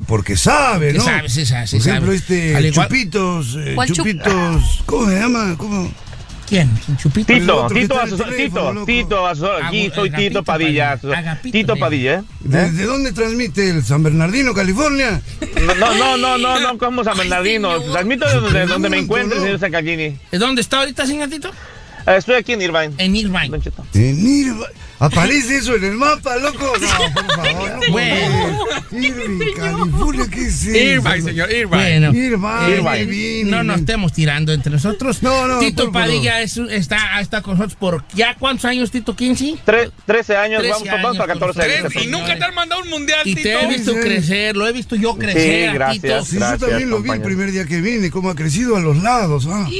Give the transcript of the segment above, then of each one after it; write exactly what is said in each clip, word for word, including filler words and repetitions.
porque sabe, ¿no? Sabe, sí, sabe, sí, Por ejemplo, sabe. este Chupitos, eh, Chupitos, ¿cómo se llama? ¿Cómo? ¿Quién? ¿Chupito? Tito, Tito, asesor, Tito, Tito, asesor, aquí soy Tito Padilla. Tito Padilla, ¿eh? ¿Desde dónde transmite el San Bernardino, California? No, no, no, no, no como San Bernardino. Transmito de donde, donde me encuentre, señor Sancaglini. ¿Dónde está ahorita, señor Tito? Estoy aquí en Irvine. En Irvine. En Irvine. ¿Aparece eso en el mapa, loco? No, por favor. No, bueno. Irvine, California, ¿qué es eso? Irvine, señor, Irvine. Bueno, Irvine, eh, Irvine. no nos estemos tirando entre nosotros. No, no, Tito por Padilla es, está, está con nosotros por ¿ya cuántos años, Tito? ¿quince? Tre, trece años, trece vamos, vamos para catorce años. Y nunca te han mandado un mundial, y Tito. te he visto Sí. crecer, lo he visto yo crecer, Sí, gracias. Tito. Sí, Gracias, yo también lo vi compañero. el primer día que vine, cómo ha crecido a los lados. Ah.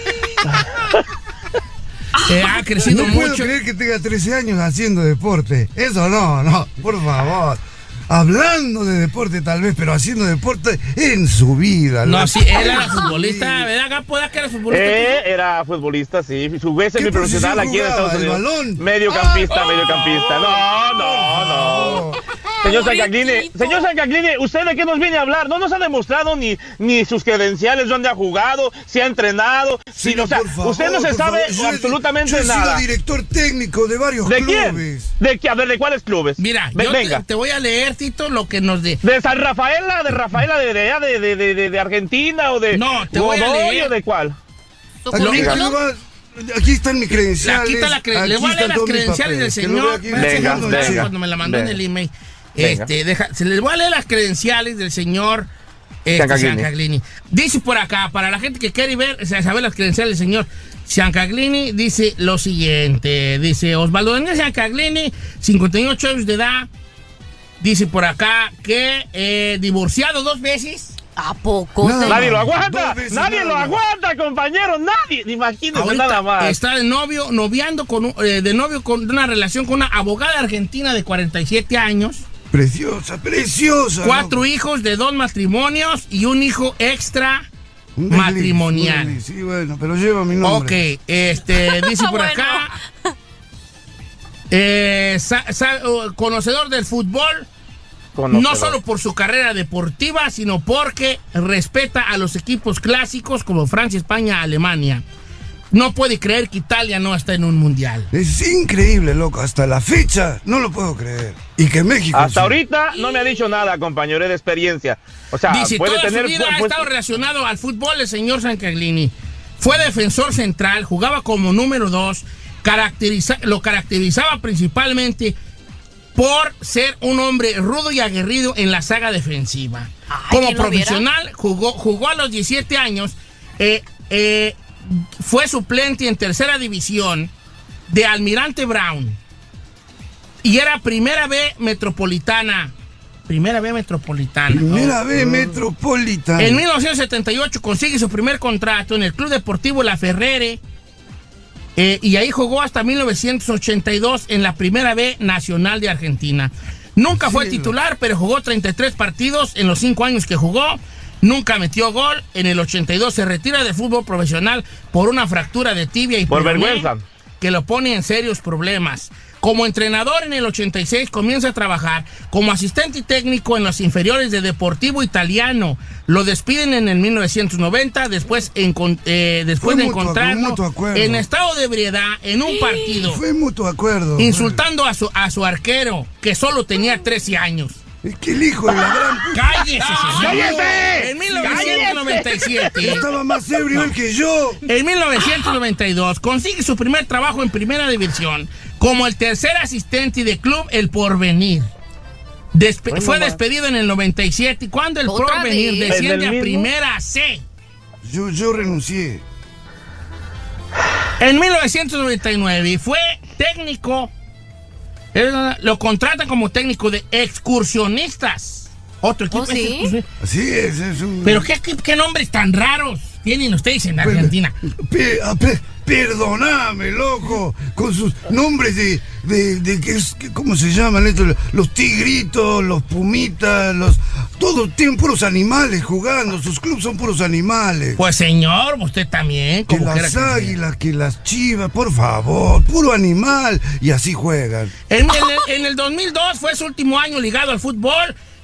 Eh, ha crecido No puedo mucho. creer que tenga trece años haciendo deporte. Eso no, no, por favor. Hablando de deporte tal vez, pero haciendo deporte en su vida. No, loco. sí, él era futbolista, ¿verdad, Gapo? ¿Verdad que era futbolista? Eh, era futbolista, sí. Jugué semiprofesional posición aquí en jugaba? Estados ¿El Unidos. balón? Mediocampista, Ah, mediocampista. No, no, no. Señor Sancaglini, señor Sancaglini, ¿usted de qué nos viene a hablar? No nos ha demostrado ni, ni sus credenciales, dónde ha jugado, si ha entrenado. Si, Pero o sea, por favor, usted no se por sabe favor, yo he- absolutamente yo he nada. sido director técnico de varios ¿De clubes. quién? ¿De qué? A ver, ¿de cuáles clubes? Mira, Ven- yo venga. te, te voy a leer, Tito, lo que nos de... ¿De San Rafaela? ¿De Rafaela de, de, allá, de, de, de, de, de Argentina o de No, te voy a Godoy, leer. o de cuál? Aquí, Lo- aquí va- aquí están mis credenciales. Aquí está la cre- le aquí voy a leer están las todos mis credenciales del papeles, que lo veo señor. aquí. Espérate, Venga, segundo, ya venga. cuando me la mandó Venga. en el email. Venga. Este, deja, se les voy a leer las credenciales del señor este, Sancaglini. Sancaglini. Dice por acá, para la gente que quiere ver, o sea, saber las credenciales del señor Sancaglini, dice lo siguiente. Dice Osvaldo Daniel Sancaglini, cincuenta y ocho años de edad. Dice por acá que eh, divorciado dos veces. ¿A poco? No. Nadie lo aguanta, Dos veces nadie nada lo más. aguanta, compañero, nadie, imagínese Ahorita nada más. está de novio, noviando con un- eh, de novio con una relación con una abogada argentina de cuarenta y siete años. Preciosa, preciosa. Cuatro loco. hijos de dos matrimonios y un hijo extra Un desliz, matrimonial. un desliz, sí, bueno, pero lleva mi nombre. Ok, este, dice por Bueno. acá, eh, sa- sa- uh, conocedor del fútbol, Conocedor. no solo por su carrera deportiva, sino porque respeta a los equipos clásicos como Francia, España, Alemania. No puede creer que Italia no está en un mundial. Es increíble, loco. Hasta la fecha no lo puedo creer. Y que México. Hasta sí. ahorita no me ha dicho nada, compañero, de experiencia. O sea, Dice, puede toda tener... su vida ha pues- estado relacionado al fútbol el señor Sancaglini. Fue defensor central, jugaba como número dos, caracteriza- lo caracterizaba principalmente por ser un hombre rudo y aguerrido en la saga defensiva. Ay, como ¿quién lo profesional, jugó, jugó a los diecisiete años, eh, eh, fue suplente en tercera división de Almirante Brown. Y era primera B metropolitana. Primera B metropolitana. Primera vez Metropolitana. En mil novecientos setenta y ocho consigue su primer contrato en el Club Deportivo La Ferrere. eh, y ahí jugó hasta mil novecientos ochenta y dos en la Primera B Nacional de Argentina. Nunca fue Sí, titular, pero jugó treinta y tres partidos en los cinco años que jugó. Nunca metió gol. En el ochenta y dos se retira del fútbol profesional por una fractura de tibia y Por peroné vergüenza. que lo pone en serios problemas. Como entrenador en el ochenta y seis comienza a trabajar como asistente técnico en los inferiores de Deportivo Italiano. Lo despiden en el mil novecientos noventa después, encon- eh, después Fue de mutuo- encontrarlo mutuo acuerdo. en estado de ebriedad en un partido, Fue mutuo acuerdo. insultando a su, a su arquero, que solo tenía trece años. Es que el hijo de la gran puta ¡Cállese, señor! ¡Cállese! En mil novecientos noventa y siete... estaba más ebrio él que yo. En mil novecientos noventa y dos consigue su primer trabajo en Primera División como el tercer asistente de club El Porvenir. Despe- Bueno, fue ma. despedido en el noventa y siete y cuando el ¿Otra Porvenir vez? desciende ¿El del a mismo? Primera C. Yo, yo renuncié. En mil novecientos noventa y nueve fue técnico, eh, lo contratan como técnico de excursionistas. Otro equipo. ¿Oh, sí? excursionistas. Así es, es un... Pero qué, qué, qué nombres tan raros tienen ustedes en Argentina. Pe- a- pe- perdóname, loco, con sus nombres de, de, de que es, que- ¿cómo se llaman estos? Los tigritos, los pumitas, los... Todos tienen puros animales jugando, sus clubes son puros animales. Pues señor, usted también. Que Como quiera las que sea. águilas, que las chivas, por favor, puro animal, y así juegan. En el, en el dos mil dos fue su último año ligado al fútbol.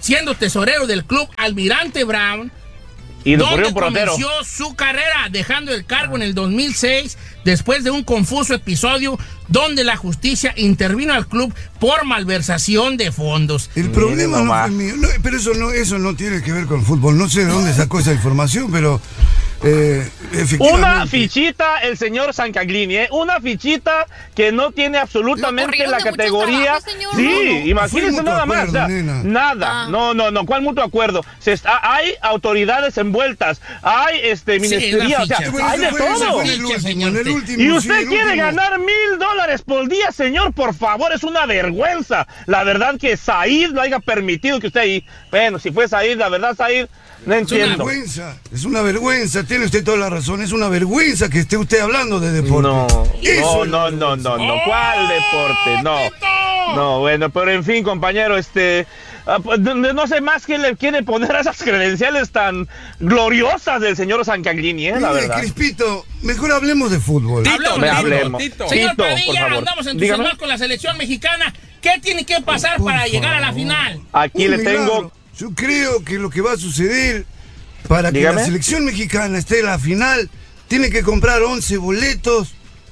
siendo tesorero del club Almirante Brown, Y nos donde corrió un portero. comenzó su carrera, dejando el cargo en el dos mil seis, después de un confuso episodio donde la justicia intervino al club por malversación de fondos. El problema no nomás. fue mío. No, pero eso no, eso no tiene que ver con fútbol. No sé de dónde sacó esa información, pero eh, efectivamente. Una fichita el señor Sancaglini, ¿eh? Una fichita que no tiene absolutamente Lo la corrieron de categoría. muchos trabajos, señor. Sí, No, no, fue imagínense mutuo nada más. acuerdo, o sea, nena. nada. Ah. No, no, no. ¿Cuál mutuo acuerdo? Se está, hay autoridades envueltas, hay este ministerial, la o sea, ficha. Bueno, hay de ese fue- ese todo. fue en el Ficha, último, en el señor. último, Y sí, usted el quiere último. ganar mil dólares por día, señor, por favor, es una vergüenza. La verdad que Said lo haya permitido que usted ahí. Bueno, si fue Said, la verdad, Said, no Es una entiendo. vergüenza, es una vergüenza, tiene usted toda la razón, es una vergüenza que esté usted hablando de deporte. No, Eso no, es no, no, no, no. ¿Cuál deporte? No. ¡Tito! No, bueno, pero en fin, compañero, este. ah, pues, no, no sé más qué le quiere poner a esas credenciales tan gloriosas del señor Sancaglini, ¿eh? La Mire, verdad. Crispito, mejor hablemos de fútbol. Tito, Hablemos, Me Tito. hablemos. Tito. Señor Tito, por Padilla, favor. andamos Dígame. entusiasmados con la selección mexicana. ¿Qué tiene que pasar Por para llegar a la favor. final? Aquí Un le tengo. milagro. Yo creo que lo que va a suceder para que Dígame. la selección mexicana esté en la final, tiene que comprar once boletos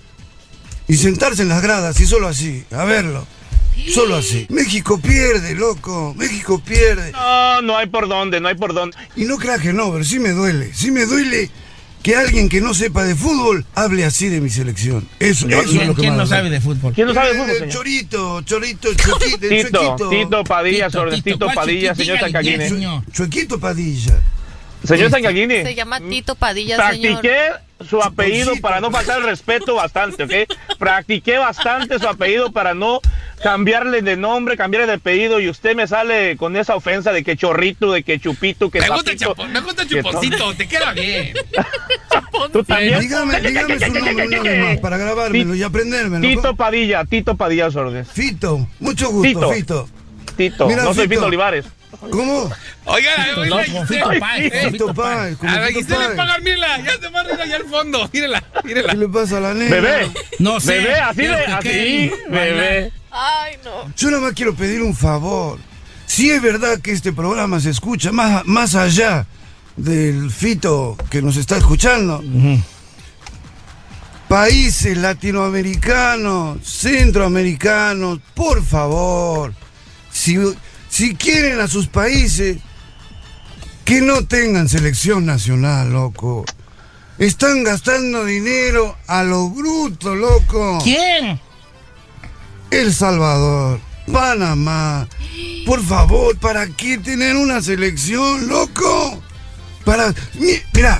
y sentarse en las gradas, y solo así, a verlo. Solo así. México pierde, loco. México pierde. No, no hay por dónde, no hay por dónde. Y no creas que no, pero sí me duele. Sí me duele que alguien que no sepa de fútbol hable así de mi selección. Eso, Yo- eso es ¿Quién, lo que quién más no me sabe duele. de fútbol? ¿Quién no sabe de Eh, fútbol, el señor? Chorito, Chorito, Chuequito, el Tito, Chuequito. Tito Padilla, Tito, sobre Tito, Tito ¿cuál Padilla, Chuequito? señor Dígale Sancaglini. quién, señor. Chuequito Padilla. Señor Sancaglini. Se llama Tito Padilla, señor. Practiqué su apellido Chuponcito. para no faltar el respeto bastante, ¿ok? Practiqué bastante su apellido para no cambiarle de nombre, cambiarle de apellido, y usted me sale con esa ofensa de que chorrito, de que chupito, que Me gusta, sapito. chapo, me gusta que chuponcito, te queda bien. ¿Tú también? Dígame, dígame su nombre una vez más para grabármelo y aprendérmelo. Tito Padilla, Tito Padilla Sordes. Fito, mucho gusto, Fito. Fito. Tito, Mira, no soy Fito. Fito Olivares. ¿Cómo? Oiga, No, oiga, como Giselle. Fito Páez, como Eh, Fito Fito Páez. Páez, como A la Fito Giselle le Páez. pagan, mírala, ya se va arriba allá al fondo, mírela, mírela. ¿Qué le pasa a la nena? Bebé, No sé. bebé, así Creo de, que así, Kevin bebé. baila. Ay, no. Yo nada más quiero pedir un favor. Si es verdad que este programa se escucha más, más allá del Fito que nos está escuchando, países latinoamericanos, centroamericanos, por favor, si, si quieren a sus países, que no tengan selección nacional, loco. Están gastando dinero a lo bruto, loco. ¿Quién? El Salvador, Panamá. Por favor, ¿para qué tener una selección, loco? Para. mi- Mira,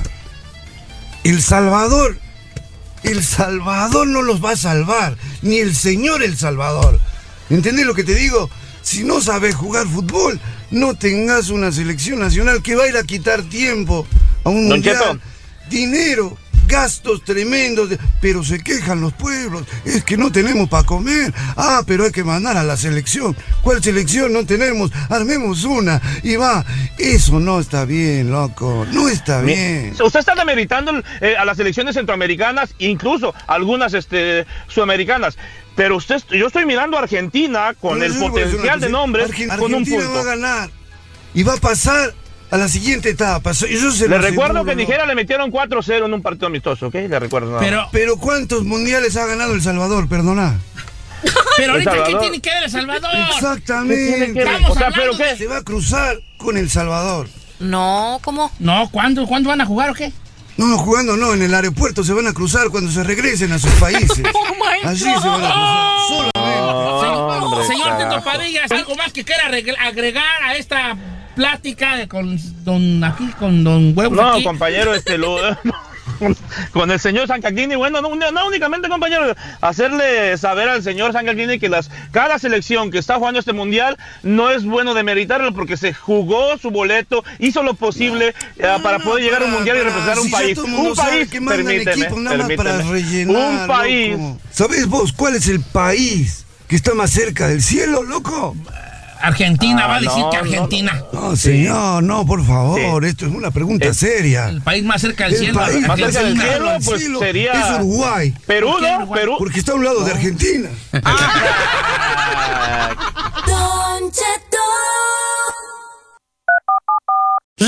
El Salvador. El Salvador no los va a salvar. Ni el señor El Salvador. ¿Entendés lo que te digo? Si no sabes jugar fútbol, no tengas una selección nacional que va a ir a quitar tiempo a un Don mundial. Cheto. Dinero, gastos tremendos, de- pero se quejan los pueblos, es que no tenemos para comer. Ah, pero hay que mandar a la selección. ¿Cuál selección no tenemos? Armemos una y va. Eso no está bien, loco, no está Mi- bien. Usted está demeritando eh, a las selecciones centroamericanas, incluso algunas este, sudamericanas. Pero usted, yo estoy mirando a Argentina con Pero el yo le voy a decir potencial una de cosa, nombres Argen- con un Argentina va a punto. ganar y va a pasar a la siguiente etapa. So- Yo se Le lo recuerdo aseguro, que ¿no? Nigeria le metieron cuatro cero en un partido amistoso, ¿ok? Le recuerdo nada más. Pero, Pero ¿cuántos mundiales ha ganado El Salvador? Perdona. pero ahorita, ¿qué Salvador. tiene que ver El Salvador? ¿Qué tiene Exactamente. que ver? Estamos O sea, hablando ¿pero qué? de- Se va a cruzar con El Salvador. No, ¿cómo? No, ¿cuándo, ¿cuándo van a jugar o qué? No, no, jugando no, en el aeropuerto se van a cruzar cuando se regresen a sus países. Oh my Allí se van a cruzar. Solamente. Oh, hombre, Señor Tito carajo. Padilla, ¿algo más que quiera arregl- agregar a esta plática de con don aquí, con don Huevos No, aquí? compañero, este lo, con el señor Sancaglini, bueno, no, no únicamente, compañero, hacerle saber al señor Sancaglini que las, cada selección que está jugando este mundial no es bueno demeritarlo porque se jugó su boleto, hizo lo posible eh, para No, poder llegar a un para- mundial y para- representar un si ya país. todo el mundo Un sabe país, que mandan permíteme, equipos nada más para permíteme. rellenar, Un país. loco. ¿Sabés vos cuál es el país que está más cerca del cielo, loco? Argentina, Ah, va a decir no, que no, Argentina. No, señor, no, por favor, esto es una pregunta El- seria. El país más cerca del El cielo. país más cerca del Argentina. cielo, al pues, cielo sería- es Uruguay, Perú, ¿Por qué ¿no? Uruguay? Perú. porque está a un lado de Argentina. Ah, Don Cheto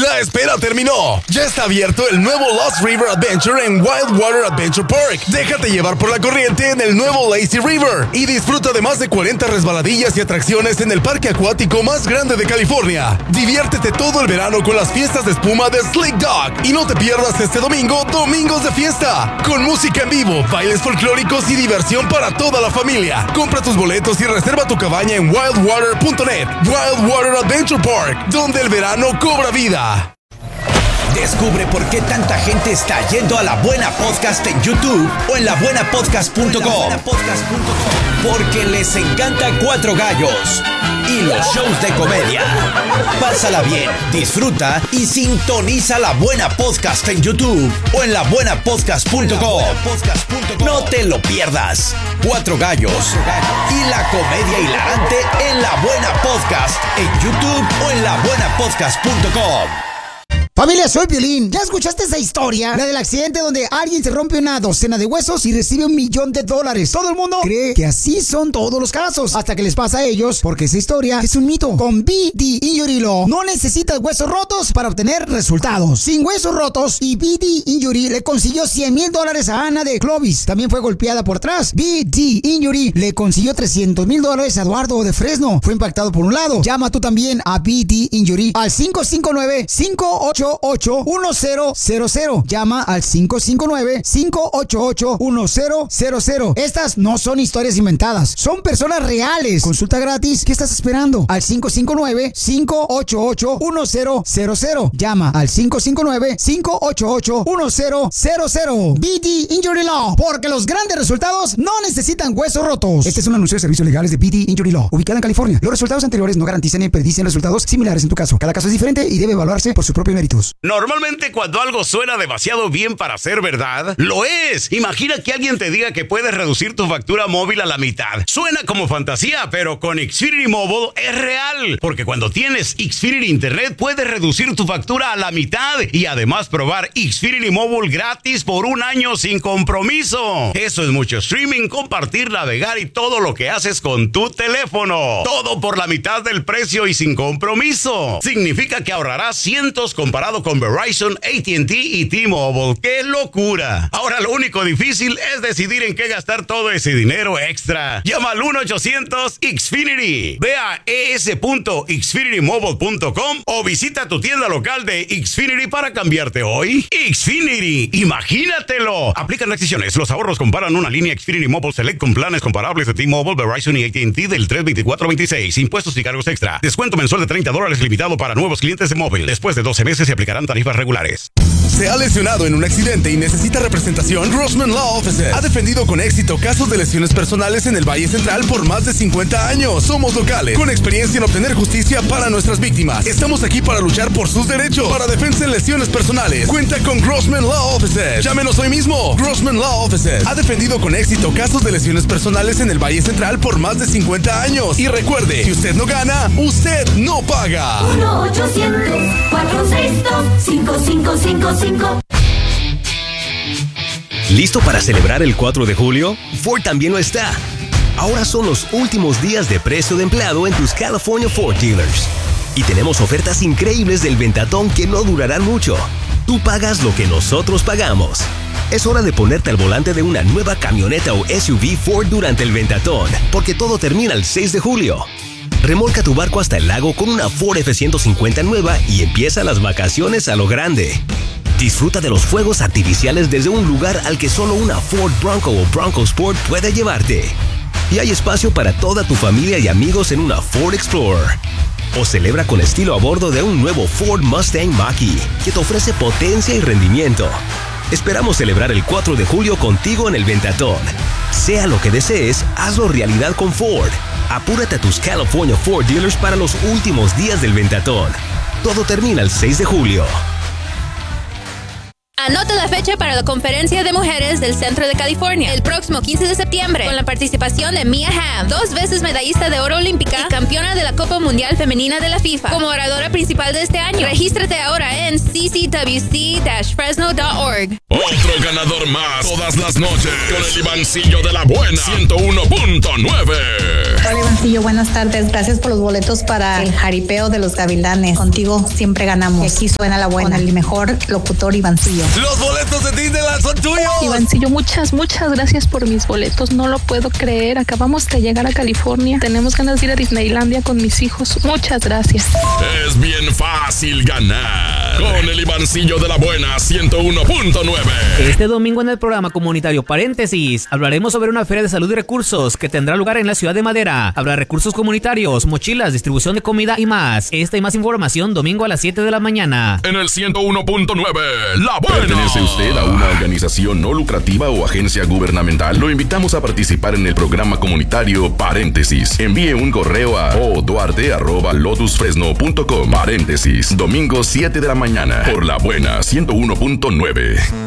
La espera terminó. Ya está abierto el nuevo Lost River Adventure en Wildwater Adventure Park. Déjate llevar por la corriente en el nuevo Lazy River y disfruta de más de cuarenta resbaladillas y atracciones en el parque acuático más grande de California. Diviértete todo el verano con las fiestas de espuma de Slick Dog y no te pierdas este domingo Domingos de Fiesta con música en vivo, bailes folclóricos y diversión para toda la familia. Compra tus boletos y reserva tu cabaña en wildwater punto net. Wildwater Adventure Park, donde el verano cobra vida. Descubre por qué tanta gente está yendo a La Buena Podcast en YouTube o en la buena podcast punto com. Porque les encanta Cuatro Gallos y los shows de comedia. Pásala bien, disfruta y sintoniza La Buena Podcast en YouTube o en la buena podcast punto com. No te lo pierdas. Cuatro Gallos y la comedia hilarante en La Buena Podcast en YouTube o en la buena podcast punto com. Familia, soy Piolín. ¿Ya escuchaste esa historia? La del accidente donde alguien se rompe una docena de huesos y recibe un millón de dólares. Todo el mundo cree que así son todos los casos, hasta que les pasa a ellos, porque esa historia es un mito. Con B D Injury Law no necesitas huesos rotos para obtener resultados. Sin huesos rotos, y B D Injury le consiguió cien mil dólares a Ana de Clovis. También fue golpeada por atrás. B D Injury le consiguió trescientos mil dólares a Eduardo de Fresno. Fue impactado por un lado. Llama tú también a B D Injury al cinco cinco nueve, cinco ocho ocho, uno cero cero cero. Llama al cinco cinco nueve, cinco ocho ocho, uno cero cero cero. Estas no son historias inventadas, son personas reales. Consulta gratis. ¿Qué estás esperando? Al cinco cinco nueve, cinco ocho ocho, uno cero cero cero. Llama al cinco cinco nueve, cinco ocho ocho, uno cero cero cero. B D Injury Law, porque los grandes resultados no necesitan huesos rotos. Este es un anuncio de servicios legales de B D Injury Law, ubicada en California. Los resultados anteriores no garantizan ni predicen resultados similares en tu caso. Cada caso es diferente y debe evaluarse por sus propios méritos. Normalmente cuando algo suena demasiado bien para ser verdad, lo es. Imagina que alguien te diga que puedes reducir tu factura móvil a la mitad. Suena como fantasía, pero con Xfinity Mobile es real. Porque cuando tienes Xfinity Internet puedes reducir tu factura a la mitad y además probar Xfinity Mobile gratis por un año sin compromiso. Eso es mucho streaming, compartir, navegar y todo lo que haces con tu teléfono. Todo por la mitad del precio y sin compromiso. Significa que ahorrarás cientos comparado con Verizon, A T and T y T-Mobile. ¡Qué locura! Ahora lo único difícil es decidir en qué gastar todo ese dinero extra. Llama al uno ochocientos X Finity. Ve a e s punto xfinity mobile punto com o visita tu tienda local de Xfinity para cambiarte hoy. Xfinity, imagínatelo. Aplican restricciones. Los ahorros comparan una línea Xfinity Mobile Select con planes comparables de T-Mobile, Verizon y A T and T del tres veinticuatro veintiséis. Impuestos y cargos extra. Descuento mensual de treinta dólares limitado para nuevos clientes de móvil. Después de doce meses se aplicarán tarifas regulares. ¿Se ha lesionado en un accidente y necesita representación? Grossman Law Offices ha defendido con éxito casos de lesiones personales en el Valle Central por más de cincuenta años. Somos locales, con experiencia en obtener justicia para nuestras víctimas. Estamos aquí para luchar por sus derechos. Para defensa en lesiones personales, cuenta con Grossman Law Offices. Llámenos hoy mismo. Grossman Law Offices ha defendido con éxito casos de lesiones personales en el Valle Central por más de cincuenta años. Y recuerde, si usted no gana, usted no paga. uno ochocientos, cuatrocientos sesenta y dos, cinco cinco cinco cinco. ¿Listo para celebrar el cuatro de julio? Ford también lo está. Ahora son los últimos días de precio de empleado en tus California Ford dealers. Y tenemos ofertas increíbles del ventatón que no durarán mucho. Tú pagas lo que nosotros pagamos. Es hora de ponerte al volante de una nueva camioneta o S U V Ford durante el ventatón, porque todo termina el seis de julio. Remolca tu barco hasta el lago con una Ford F ciento cincuenta nueva y empieza las vacaciones a lo grande. Disfruta de los fuegos artificiales desde un lugar al que solo una Ford Bronco o Bronco Sport puede llevarte. Y hay espacio para toda tu familia y amigos en una Ford Explorer. O celebra con estilo a bordo de un nuevo Ford Mustang Mach-E, que te ofrece potencia y rendimiento. Esperamos celebrar el cuatro de julio contigo en el ventatón. Sea lo que desees, hazlo realidad con Ford. Apúrate a tus California Ford dealers para los últimos días del ventatón. Todo termina el seis de julio. Anota la fecha para la conferencia de mujeres del Centro de California el próximo quince de septiembre con la participación de Mia Hamm, dos veces medallista de oro olímpica y campeona de la Copa Mundial Femenina de la FIFA, como oradora principal de este año. Regístrate ahora en c c w c dash fresno dot org. Otro ganador más todas las noches con el Ivancillo de la Buena ciento uno punto nueve. Hola Ivancillo, buenas tardes. Gracias por los boletos para el jaripeo de los gavilanes. Contigo siempre ganamos. Y aquí suena la buena, el mejor locutor Ivancillo. Los boletos de Disneyland son tuyos. Ivancillo, muchas, muchas gracias por mis boletos. No lo puedo creer. Acabamos de llegar a California. Tenemos ganas de ir a Disneylandia con mis hijos. Muchas gracias. Es bien fácil ganar con el Ivancillo de la Buena ciento uno punto nueve. Este domingo en el programa comunitario Paréntesis hablaremos sobre una feria de salud y recursos que tendrá lugar en la ciudad de Madera. Habrá recursos comunitarios, mochilas, distribución de comida y más. Esta y más información domingo a las siete de la mañana. En el ciento uno punto nueve, La Buena. ¿Pertenece usted a una organización no lucrativa o agencia gubernamental? Lo invitamos a participar en el programa comunitario Paréntesis. Envíe un correo a o duarte arroba lotus fresno punto com. Paréntesis, domingo siete de la mañana por La Buena ciento uno punto nueve.